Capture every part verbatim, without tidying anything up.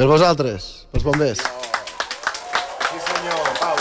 Per vosaltres, pels bombers. Sí, senyor, Pau.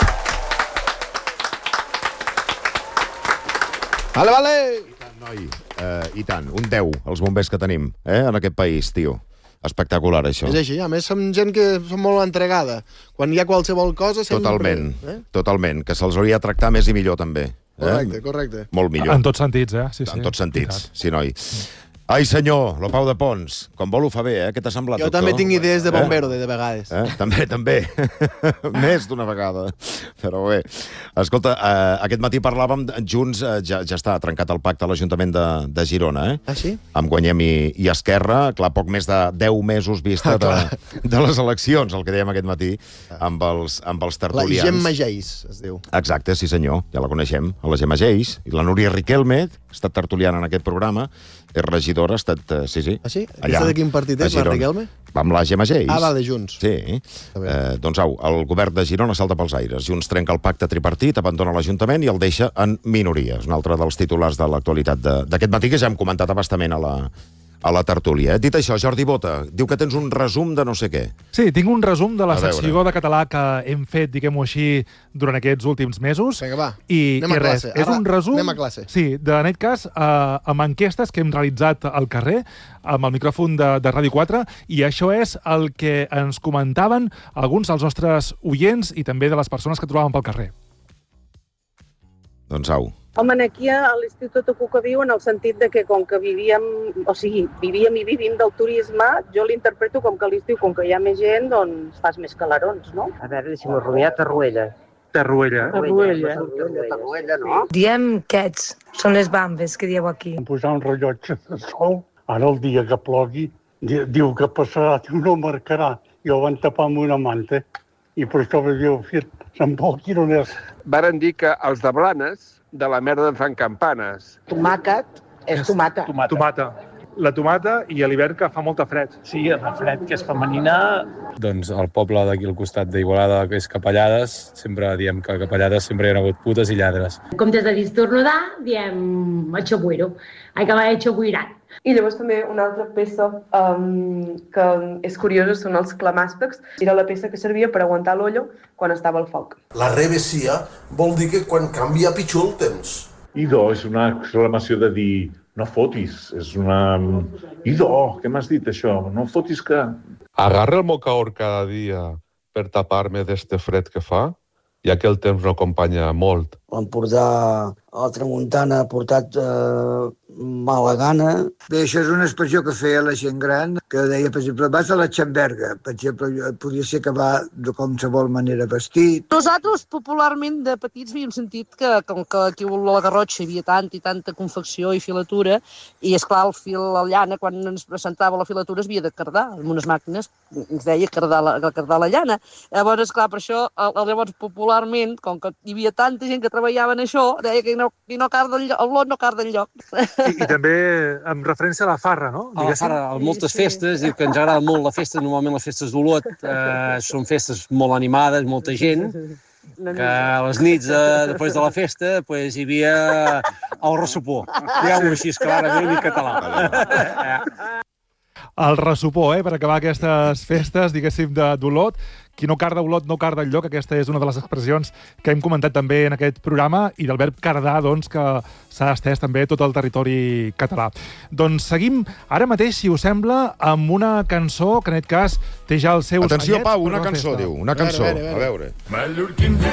Vale, vale! I tant, noi. Uh, I tant, un deu, els bombers que tenim, eh, en aquest país, tio. Espectacular, això. És així, a més som gent que som molt entregada. Quan hi ha qualsevol cosa sempre... Totalment, eh? totalment, que se'ls hauria de tractar més i millor, també. Correcte, eh? correcte. Molt millor. En tots sentits, eh? Sí, sí. En tots sentits, sí, noi. Ai, senyor, lo Pau de Pons, com vol ho fa bé, eh? Què t'ha semblat, Jo doctor? també tinc idees de bombero, eh? de, de vegades. Eh? També, també. Més d'una vegada. Però bé. Escolta, eh, aquest matí parlàvem, Junts eh, ja, ja està trencat el pacte a l'Ajuntament de, de Girona, eh? Ah, sí? Amb Guanyem i, i Esquerra, clar, poc més de deu mesos vista de, de les eleccions, el que dèiem aquest matí, amb els, amb els La tertulians. Gemma Geis, es diu. Exacte, sí senyor, ja la coneixem, a la Gemma Geis. I la Núria Riquelme, ha estat tertuliana en aquest programa, és regidora, ha estat, eh, sí, sí. Ah, sí? Allà, Aquesta de quin partit és, a la Girona. Riquelme? Amb la Gemma Geis. Ah, va, de Junts. Sí. bé. Eh, doncs au, el govern de Girona salta pels aires. Junts trenca el pacte tripartit, abandona l'Ajuntament i el deixa en minories. Un altre dels titulars de l'actualitat de- d'aquest matí que ja hem comentat abastament a la, a la tertúlia. Eh? Dit això, Jordi Bota, diu que tens un resum de no sé què. Sí, tinc un resum de la A veure. secció de català que hem fet, diguem-ho així, durant aquests últims mesos. Vinga, va, I, anem a i res, classe. és Ara un resum... anem a classe. Sí, de, en aquest cas, eh, amb enquestes que hem realitzat al carrer, amb el micròfon de, de Ràdio quatre, i això és el que ens comentaven alguns dels nostres oients i també de les persones que trobàvem pel carrer. Doncs au. Home, aquí a l'Institut Ocuca viu en el sentit de que com que vivíem, o sigui, vivíem i vivim del turisme, jo l'interpreto com que a l'estiu, com que hi ha més gent, doncs fas més calarons, no? A veure, deixa'm-ho rumiar, Tarruella. Tarruella. Tarruella. Tarruella, no? Diem quets, són les bambes que dieu aquí. Posar un rellotge de sol, ara el dia que plogui, di- diu que passarà, diu no marcarà, i el van tapar amb una manta, i per això va dir, se'n vol quironers. Varen dir que els de Blanes de la merda en fan campanes. Tomàquet és tomata. Tomata. Tomata. La tomata i a l'hivern que fa molta fred. Sí, la fred, que és femenina. Doncs el poble d'aquí al costat d'Igualada, que és Capellades, sempre diem que a Capellades sempre hi ha hagut putes i lladres. En comptes de dir estornudar, diem hecho buiro. Hay que haver hecho buirat. I llavors també una altra peça um, que és curiosa són els clamàstecs. Era la peça que servia per aguantar l'ollo quan estava al foc. La revesia vol dir que quan canvia pitjor el temps. Idò és una exclamació de dir no fotis, és una... Idò, què m'has dit això? No fotis que... Agarra el mocaor cada dia per tapar-me d'este fred que fa, ja que el temps no acompanya molt. L'Empordà, a la Tramuntana, ha portat eh, mala gana. Bé, això és una expressió que feia la gent gran, que deia, per exemple, vas a la xamberga. Per exemple, podia ser que va de qualsevol manera vestit. Nosaltres, popularment, de petits, havíem sentit que, com que aquí a la Garrotxa hi havia tanta i tanta confecció i filatura, i, esclar, el fil, la llana, quan ens presentava la filatura, es havia de cardar. Amb unes màquines ens deia cardar la, cardar la llana. Llavors, esclar, per això, llavors, popularment, com que hi havia tanta gent que treballava en això, deia que no, qui no carda el lloc, el lot no carda el lloc. I, I també amb referència a la farra, no? A la farra, a moltes festes, diu que ens agrada molt la festa, normalment les festes d'Olot eh, són festes molt animades, molta gent, que a les nits eh, després de la festa pues, hi havia el ressopó, diguem-ho així clarament i català. El ressopó, eh, per acabar aquestes festes, diguéssim, de d'Olot. Qui no carda Olot no carda el lloc. Aquesta és una de les expressions que hem comentat també en aquest programa, i del verb cardar, doncs, que s'ha estès també a tot el territori català. Doncs seguim ara mateix, si us sembla, amb una cançó que en aquest cas té ja els seus Atenció, anyets, Pau, però una no cançó, festa. diu. Una cançó, A veure, a veure, a veure.